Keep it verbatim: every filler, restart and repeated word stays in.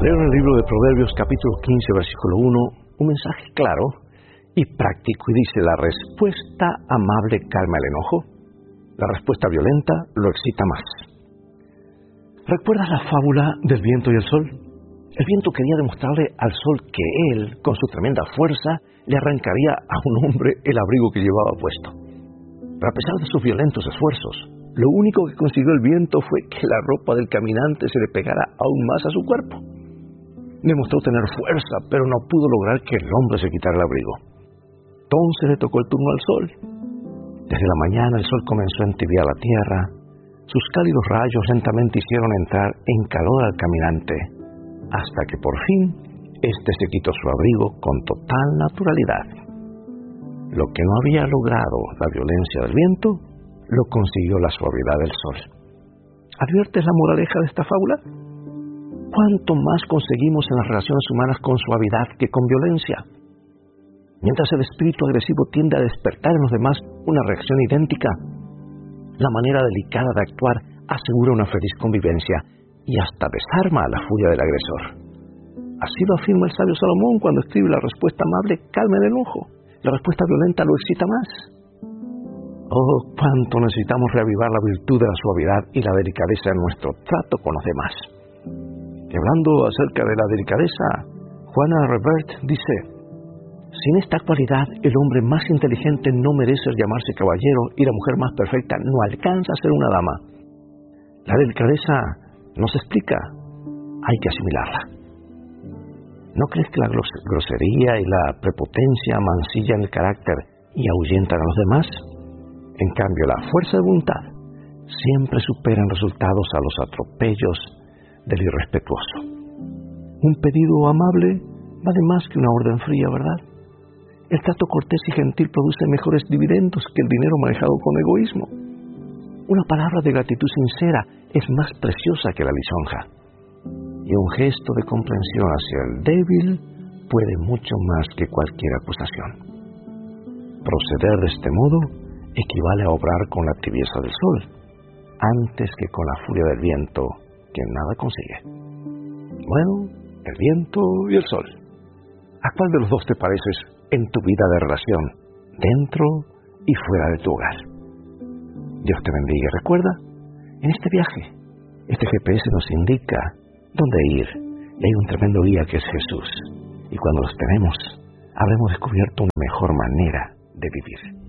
Leo en el libro de Proverbios capítulo quince versículo uno un mensaje claro y práctico y dice: la respuesta amable calma el enojo, la respuesta violenta lo excita más. ¿Recuerdas la fábula del viento y el sol? El viento quería demostrarle al sol que él, con su tremenda fuerza, le arrancaría a un hombre el abrigo que llevaba puesto. Pero a pesar de sus violentos esfuerzos, lo único que consiguió el viento fue que la ropa del caminante se le pegara aún más a su cuerpo. Demostró tener fuerza, pero no pudo lograr que el hombre se quitara el abrigo. Entonces le tocó el turno al sol. Desde la mañana el sol comenzó a entibiar la tierra. Sus cálidos rayos lentamente hicieron entrar en calor al caminante, hasta que por fin éste se quitó su abrigo con total naturalidad. Lo que no había logrado la violencia del viento, lo consiguió la suavidad del sol. ¿Adviertes la moraleja de esta fábula? ¿Cuánto más conseguimos en las relaciones humanas con suavidad que con violencia? Mientras el espíritu agresivo tiende a despertar en los demás una reacción idéntica, la manera delicada de actuar asegura una feliz convivencia y hasta desarma a la furia del agresor. Así lo afirma el sabio Salomón cuando escribe: la respuesta amable calma el enojo, la respuesta violenta lo excita más. Oh, cuánto necesitamos reavivar la virtud de la suavidad y la delicadeza en nuestro trato con los demás. Y hablando acerca de la delicadeza, Juana Revert dice: sin esta cualidad, el hombre más inteligente no merece llamarse caballero y la mujer más perfecta no alcanza a ser una dama. La delicadeza no se explica, hay que asimilarla. ¿No crees que la grosería y la prepotencia mancillan el carácter y ahuyentan a los demás? En cambio, la fuerza de voluntad siempre supera en resultados a los atropellos del irrespetuoso. Un pedido amable vale más que una orden fría, ¿verdad? El trato cortés y gentil produce mejores dividendos que el dinero manejado con egoísmo. Una palabra de gratitud sincera es más preciosa que la lisonja. Y un gesto de comprensión hacia el débil puede mucho más que cualquier acusación. Proceder de este modo equivale a obrar con la tibieza del sol, antes que con la furia del viento, que nada consigue. Bueno, el viento y el sol. ¿A cuál de los dos te pareces en tu vida de relación, dentro y fuera de tu hogar? Dios te bendiga. Recuerda, en este viaje, este G P S nos indica dónde ir, y hay un tremendo guía que es Jesús. Y cuando los tenemos, habremos descubierto una mejor manera de vivir.